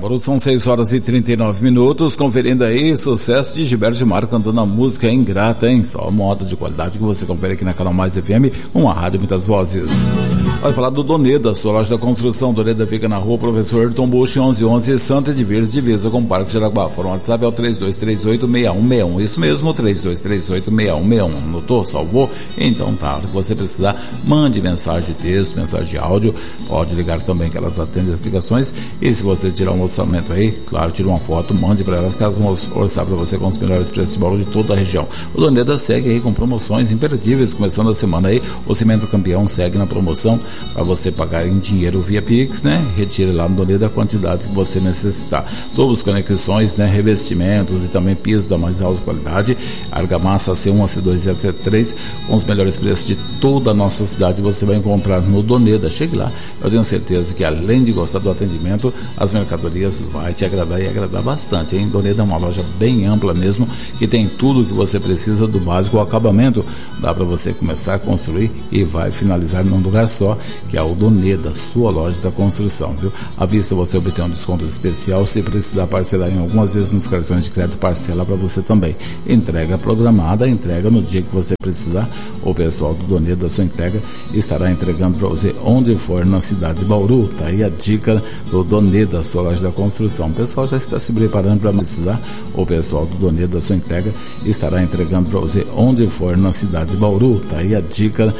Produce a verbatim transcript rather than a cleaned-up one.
Bauru são seis horas e trinta e nove minutos, conferindo aí sucesso de Gilberto Gilmar cantando a música Ingrata, hein? Só moda de qualidade que você confere aqui na Canal Mais F M, uma rádio muitas vozes. Vai falar do Doneda, sua loja da construção. Doneda fica na rua Professor Ayrton Bush, onze onze, Santa de Vires, divisa com o Parque Jaraguá. O WhatsApp é o três dois três oito, seis um seis um, isso mesmo, três dois três oito, seis um seis um. Anotou? Salvou? Então tá, se você precisar, mande mensagem de texto, mensagem de áudio, pode ligar também que elas atendem as ligações. E se você tirar um orçamento aí, claro, tira uma foto, mande para elas que elas vão orçar para você com os melhores preços de Bauru de toda a região. O Doneda segue aí com promoções imperdíveis, começando a semana aí, o Cimento Campeão segue na promoção para você pagar em dinheiro via Pix, né? Retire lá no Doneda a quantidade que você necessitar. Tubos, conexões, né? Revestimentos e também pisos da mais alta qualidade. Argamassa C um, A C dois e A C três com os melhores preços de toda a nossa cidade você vai encontrar no Doneda. Chegue lá, eu tenho certeza que além de gostar do atendimento, as mercadorias vai te agradar e agradar bastante, hein? Doneda é uma loja bem ampla mesmo, que tem tudo que você precisa do básico ao acabamento. Dá para você começar a construir e vai finalizar num lugar só, que é o Doneda, sua loja da construção, viu? À vista você obtém um desconto especial, se precisar parcelar em algumas vezes nos cartões de crédito, parcela para você também. Entrega programada, entrega no dia que você precisar. O pessoal do Doneda, sua entrega, estará entregando para você onde for na cidade de Bauru. Tá aí a dica do Doneda, sua loja da construção. O pessoal já está se preparando para precisar. O pessoal do Doneda, sua entrega, estará entregando para você onde for na cidade de Bauru. Tá aí a dica